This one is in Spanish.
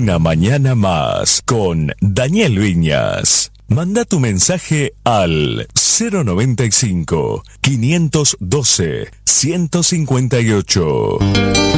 Una mañana más con Daniel Viñas. Manda tu mensaje al 095 512 158.